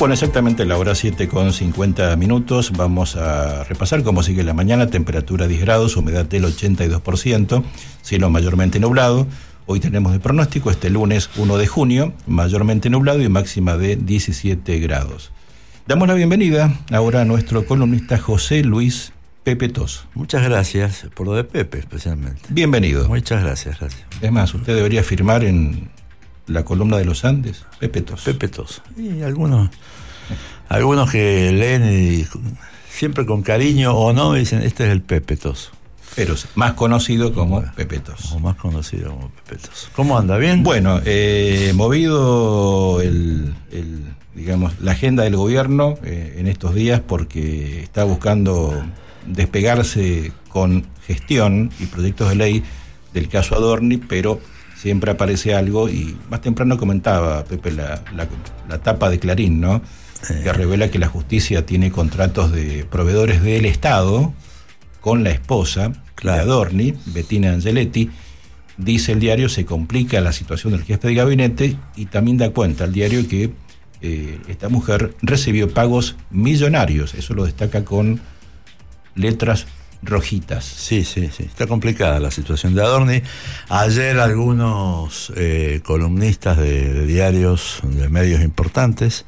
Bueno, exactamente la hora 7:50. Vamos a repasar cómo sigue la mañana. Temperatura 10 grados, humedad del 82%, cielo mayormente nublado. Hoy tenemos de pronóstico este lunes 1 de junio, mayormente nublado y máxima de 17 grados. Damos la bienvenida ahora a nuestro columnista José Luis Pepe Toso. Muchas gracias por lo de Pepe especialmente. Bienvenido. Muchas gracias. Es más, usted debería firmar en la columna de los Andes, Pepe Toso. Pepe Toso. Y algunos que leen y siempre con cariño o no dicen, este es el Pepe Toso. Pero más conocido como Pepe Toso. O más conocido como Pepe Toso. ¿Cómo anda? ¿Bien? Bueno, movido digamos, la agenda del gobierno en estos días porque está buscando despegarse con gestión y proyectos de ley del caso Adorni, pero siempre aparece algo, y más temprano comentaba Pepe la tapa de Clarín, ¿no? Que revela que la justicia tiene contratos de proveedores del Estado con la esposa de Adorni, Bettina Angeletti. Dice el diario, se complica la situación del jefe de gabinete, y también da cuenta el diario que esta mujer recibió pagos millonarios. Eso lo destaca con letras rojitas. Sí, está complicada la situación de Adorni. Ayer algunos columnistas de diarios, de medios importantes,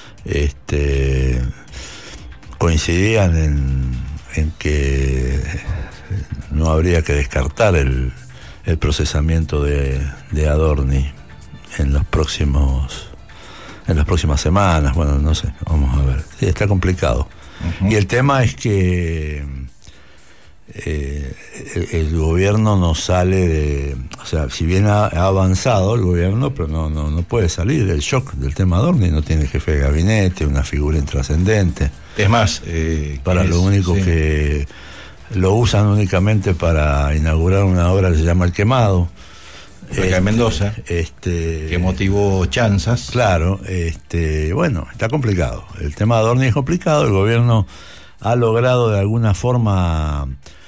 coincidían en que no habría que descartar el procesamiento de Adorni en las próximas semanas. Bueno, no sé, vamos a ver. Sí, está complicado. Uh-huh. Y el tema es que el gobierno no sale de... O sea, si bien ha avanzado el gobierno, pero no puede salir del shock del tema Adorni. No tiene jefe de gabinete, una figura intrascendente. Es más, lo único que lo usan únicamente para inaugurar una obra que se llama El Quemado. Acá en Mendoza, que motivó chanzas. Claro, bueno, está complicado. El tema de Adorni es complicado. El gobierno ha logrado de alguna forma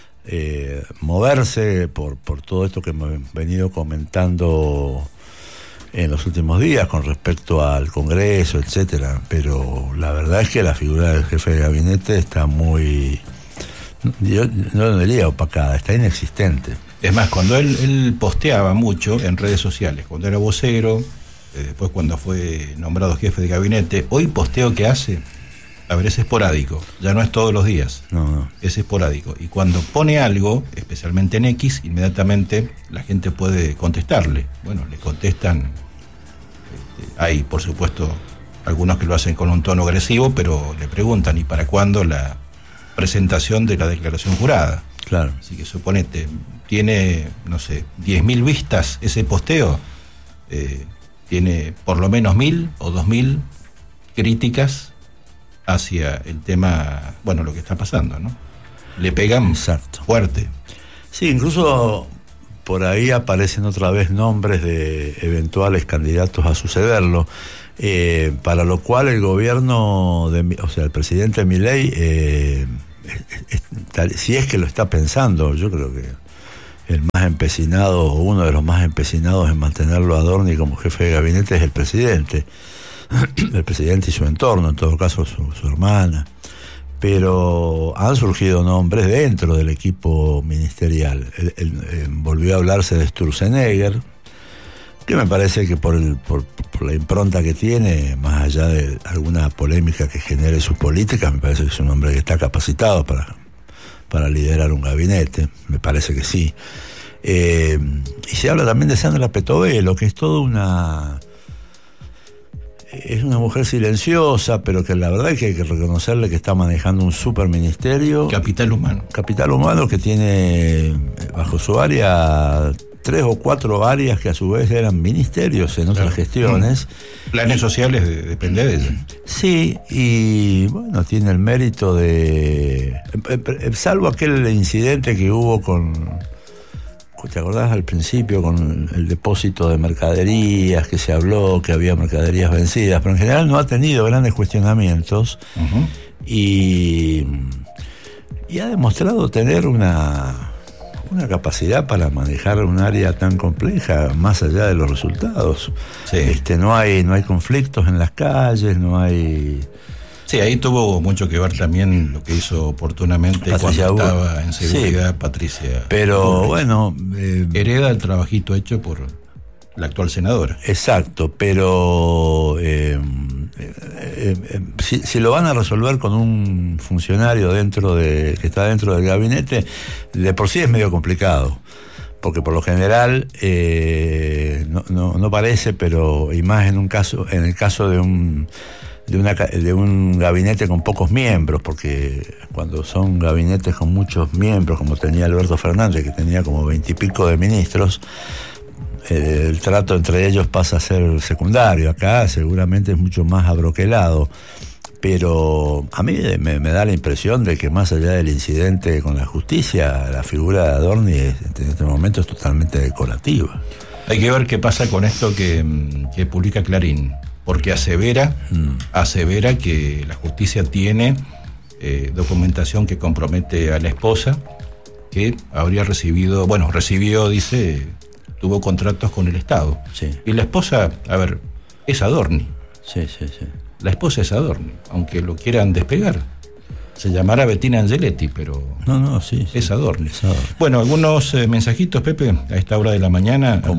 moverse por todo esto que hemos venido comentando en los últimos días con respecto al Congreso, etcétera. Pero la verdad es que la figura del jefe de gabinete está muy... Yo no diría opacada, está inexistente. Es más, cuando él posteaba mucho en redes sociales, cuando era vocero, después cuando fue nombrado jefe de gabinete, hoy posteo que hace, a ver, es esporádico, ya no es todos los días, no. Es esporádico. Y cuando pone algo, especialmente en X, inmediatamente la gente puede contestarle. Bueno, le contestan, hay por supuesto algunos que lo hacen con un tono agresivo, pero le preguntan, ¿y para cuándo la presentación de la declaración jurada? Claro. Así que suponete, tiene, no sé, 10.000 vistas ese posteo, tiene por lo menos 1.000 o 2.000 críticas hacia el tema, bueno, lo que está pasando, ¿no? Le pegan Exacto. Fuerte. Sí, incluso por ahí aparecen otra vez nombres de eventuales candidatos a sucederlo, para lo cual el gobierno, el presidente Milei, si es que lo está pensando, yo creo que el más empecinado, o uno de los más empecinados en mantenerlo a Adorni como jefe de gabinete es el presidente y su entorno, en todo caso su hermana. Pero han surgido nombres dentro del equipo ministerial. Volvió a hablarse de Sturzenegger, que me parece que por la impronta que tiene, más allá de alguna polémica que genere su política, me parece que es un hombre que está capacitado para liderar un gabinete, me parece que sí. Y se habla también de Sandra Petovelo, que es es una mujer silenciosa, pero que la verdad es que hay que reconocerle que está manejando un superministerio. Capital humano que tiene bajo su área 3 o 4 áreas que a su vez eran ministerios en otras gestiones. Planes sociales depende de ella. Sí, y bueno, tiene el mérito de... Salvo aquel incidente que hubo ¿te acordás al principio con el depósito de mercaderías, que se habló que había mercaderías vencidas? Pero en general no ha tenido grandes cuestionamientos. Uh-huh. Y ha demostrado tener una una capacidad para manejar un área tan compleja, más allá de los resultados. Sí. No hay conflictos en las calles, no hay... Sí, ahí tuvo mucho que ver también lo que hizo oportunamente Patricia cuando Bullrich. estaba en seguridad, Sí. Patricia Pero Bullrich. bueno... hereda el trabajito hecho por la actual senadora. Exacto, pero si lo van a resolver con un funcionario que está dentro del gabinete, de por sí es medio complicado, porque por lo general no parece, pero y más en el caso de un gabinete con pocos miembros, porque cuando son gabinetes con muchos miembros, como tenía Alberto Fernández, que tenía como 20 y pico de ministros, el trato entre ellos pasa a ser secundario. Acá seguramente es mucho más abroquelado, pero a mí me da la impresión de que más allá del incidente con la justicia, la figura de Adorni en este momento es totalmente decorativa. Hay que ver qué pasa con esto que publica Clarín, porque asevera que la justicia tiene documentación que compromete a la esposa, que habría recibió, dice, tuvo contratos con el Estado. Sí. Y la esposa, es Adorni. Sí. La esposa es Adorni, aunque lo quieran despegar. Se llamará Bettina Angeletti, pero Sí. es Adorni. Es Adorni. Bueno, algunos mensajitos, Pepe, a esta hora de la mañana, al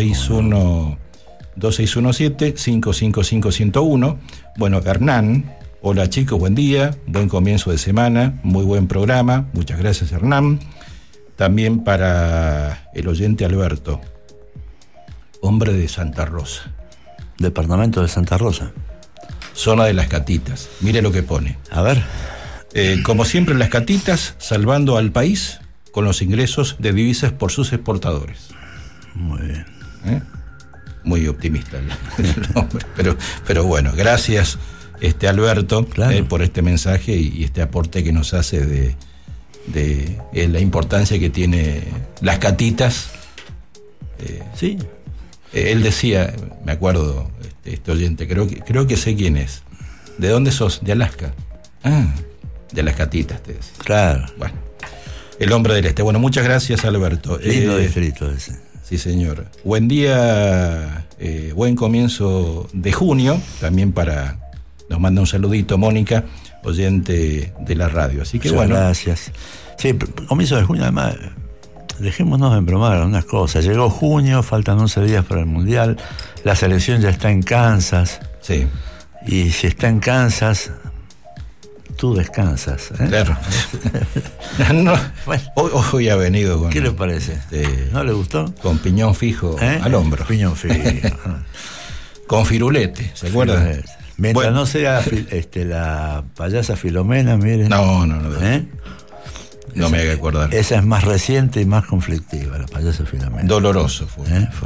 2617-555-101. Bueno, Hernán, hola chicos, buen día, buen comienzo de semana, muy buen programa, muchas gracias Hernán. También para el oyente Alberto, hombre de Santa Rosa. Departamento de Santa Rosa. Zona de las Catitas. Mire lo que pone. A ver. Como siempre las Catitas, salvando al país con los ingresos de divisas por sus exportadores. Muy bien. Muy optimista el hombre. Pero bueno, gracias Alberto, claro, por este mensaje y este aporte que nos hace de la importancia que tiene las Catitas. Sí. Él decía, me acuerdo, este oyente, creo que sé quién es. ¿De dónde sos? De Alaska. De las Catitas, te decía. Claro. Bueno, el hombre del este. Bueno, muchas gracias, Alberto. Lindo distrito ese. Sí, señor. Buen día, buen comienzo de junio. También nos manda un saludito Mónica, oyente de la radio. Así que Muchas bueno. Gracias. Sí, comienzo de junio, además, dejémonos de embromar unas cosas. Llegó junio, faltan 11 días para el Mundial, la selección ya está en Kansas. Sí. Y si está en Kansas, tú descansas. Claro. No, bueno, hoy ha venido con... ¿Qué le parece? ¿No le gustó? Con piñón fijo al hombro. Piñón fijo. Con firulete, ¿se acuerdan? Mientras no sea la payasa Filomena, miren. No. No me haga acordar. Esa es más reciente y más conflictiva, la payasa Filomena. Doloroso fue.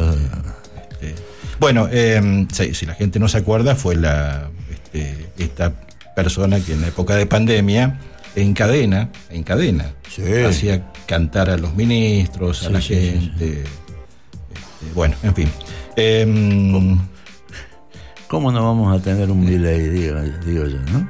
Bueno, si la gente no se acuerda, fue esta persona que en la época de pandemia, en cadena, sí, hacía cantar a los ministros, a la gente. Bueno, en fin. ¿Cómo no vamos a tener un delay, digo yo, no?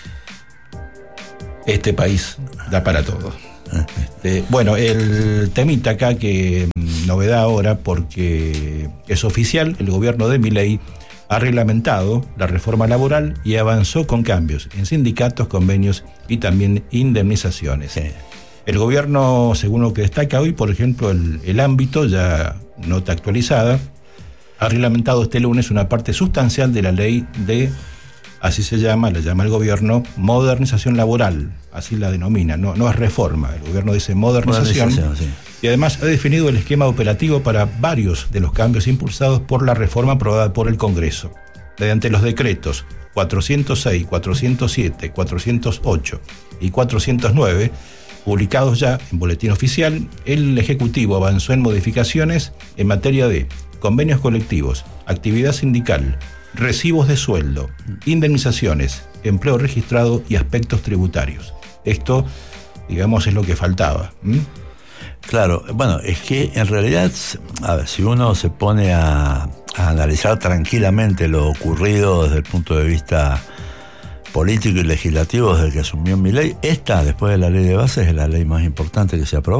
Este país da para todo. Bueno, el temita acá, que novedad ahora, porque es oficial, el gobierno de Milei ha reglamentado la reforma laboral y avanzó con cambios en sindicatos, convenios y también indemnizaciones. Sí. El gobierno, según lo que destaca hoy, por ejemplo, el ámbito, ya nota actualizada, ha reglamentado este lunes una parte sustancial de la ley de, así la llama el gobierno, modernización laboral, así la denomina, no es reforma, el gobierno dice modernización, sí. Y además ha definido el esquema operativo para varios de los cambios impulsados por la reforma aprobada por el Congreso, mediante los decretos 406, 407, 408 y 409, publicados ya en Boletín Oficial. El Ejecutivo avanzó en modificaciones en materia de convenios colectivos, actividad sindical, recibos de sueldo, indemnizaciones, empleo registrado y aspectos tributarios. Esto, digamos, es lo que faltaba. Claro, bueno, es que en realidad, a ver, si uno se pone a analizar tranquilamente lo ocurrido desde el punto de vista político y legislativo desde que asumió Milei, después de la ley de bases, es la ley más importante que se aprobó.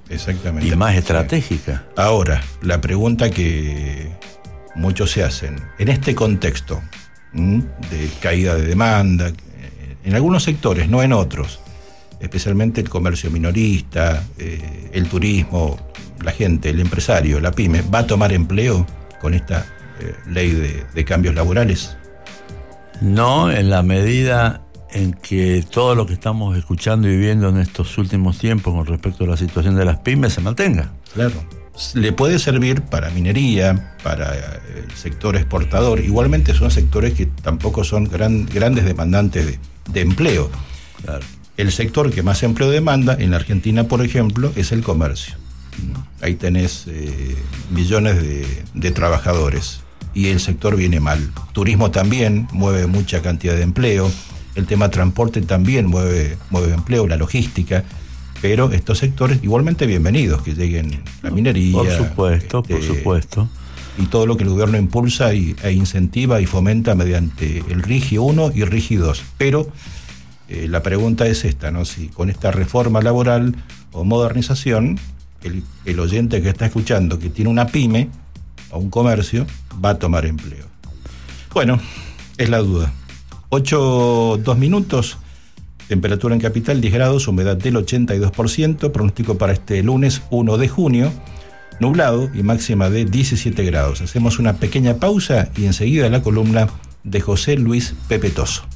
Exactamente. Y más estratégica. Ahora, la pregunta que muchos se hacen, en este contexto de caída de demanda, en algunos sectores, no en otros, especialmente el comercio minorista, el turismo, la gente, el empresario, la pyme, ¿va a tomar empleo con esta ley de cambios laborales? No, en la medida en que todo lo que estamos escuchando y viendo en estos últimos tiempos con respecto a la situación de las pymes se mantenga. Claro. Le puede servir para minería, para el sector exportador. Igualmente son sectores que tampoco son grandes demandantes de empleo. Claro. El sector que más empleo demanda en la Argentina, por ejemplo, es el comercio. Ahí tenés millones de trabajadores y el sector viene mal. Turismo también mueve mucha cantidad de empleo. El tema transporte también mueve empleo, la logística. Pero estos sectores igualmente bienvenidos, que lleguen la minería. Por supuesto. Y todo lo que el gobierno impulsa e incentiva y fomenta mediante el RIGI 1 y RIGI 2. Pero la pregunta es esta, ¿no? Si con esta reforma laboral o modernización, el oyente que está escuchando, que tiene una pyme o un comercio, va a tomar empleo. Bueno, es la duda. 8:02 minutos. Temperatura en capital 10 grados, humedad del 82%, pronóstico para este lunes 1 de junio, nublado y máxima de 17 grados. Hacemos una pequeña pausa y enseguida la columna de José Luis Pepe Toso.